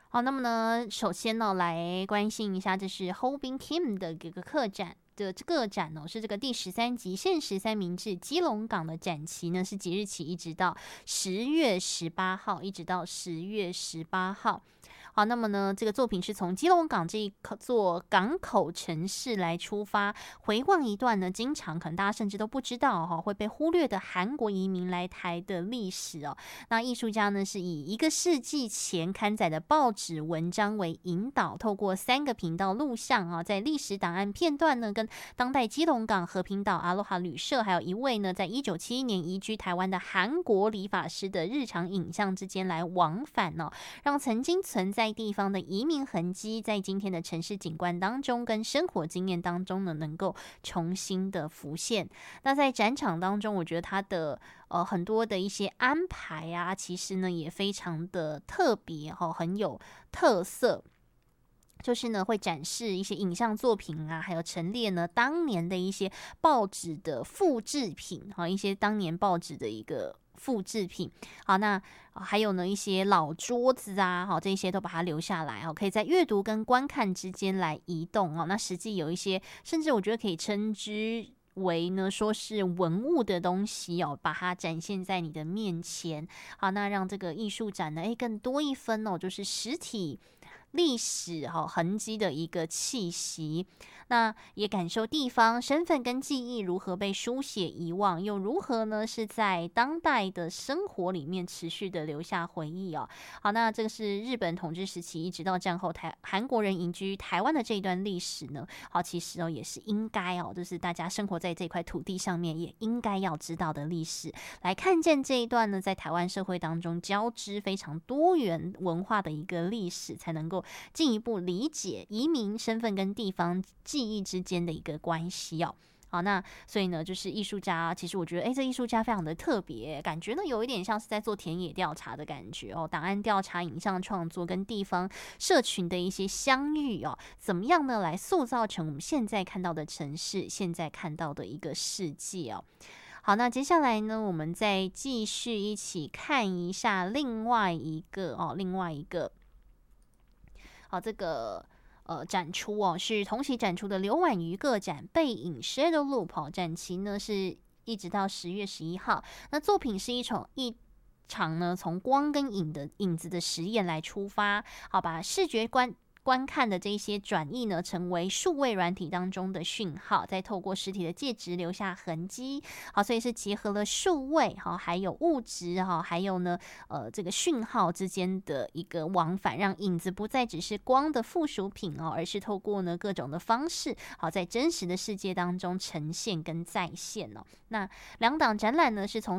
好，那么呢，首先呢，来关心一下，这是 Hobin Kim 的这个个展哦，是这个第13集限时三明治基隆港的展期呢，是即日起一直到10月18号，一直到10月18号。好，那么呢，这个作品是从基隆港这一座港口城市来出发，回望一段呢，经常可能大家甚至都不知道会被忽略的韩国移民来台的历史哦。那艺术家呢是以1个世纪前刊载的报纸文章为引导，透过3个频道录像在历史档案片段呢，跟当代基隆港、和平岛、阿罗哈旅社，还有一位呢在1971年移居台湾的韩国理发师的日常影像之间来往返哦，让曾经存在地方的移民痕迹，在今天的城市景观当中跟生活经验当中呢，能够重新的浮现。那在展场当中，我觉得它的很多的一些安排啊，其实呢也非常的特别很有特色。就是呢，会展示一些影像作品啊，还有陈列呢当年的一些报纸的复制品一些当年报纸的一个复制品。好，那还有呢一些老桌子啊，这些都把它留下来可以在阅读跟观看之间来移动那实际有一些，甚至我觉得可以称之为呢说是文物的东西把它展现在你的面前。好，那让这个艺术展呢更多一分就是实体历史痕迹的一个气息，那也感受地方身份跟记忆如何被书写遗忘，又如何呢是在当代的生活里面持续的留下回忆好，那这个是日本统治时期一直到战后韩国人移居台湾的这一段历史呢，其实也是应该就是大家生活在这块土地上面也应该要知道的历史，来看见这一段呢在台湾社会当中交织非常多元文化的一个历史，才能够进一步理解移民身份跟地方记忆之间的一个关系好，那所以呢，就是艺术家，其实我觉得，这艺术家非常的特别，感觉呢有一点像是在做田野调查的感觉档案调查、影像创作跟地方社群的一些相遇怎么样呢来塑造成我们现在看到的城市，现在看到的一个世界好，那接下来呢，我们再继续一起看一下另外一个好，这个展出是同期展出的刘婉瑜个展背影 Shadow Loop 展期呢是一直到10月11号。那作品是一场呢从光跟影子的实验来出发，好，把视觉观看的这些转译呢，成为数位软体当中的讯号，再透过实体的介质留下痕迹。好，所以是结合了数位还有物质还有呢这个讯号之间的一个往返，让影子不再只是光的附属品而是透过呢各种的方式在真实的世界当中呈现跟再现那两档展览呢是从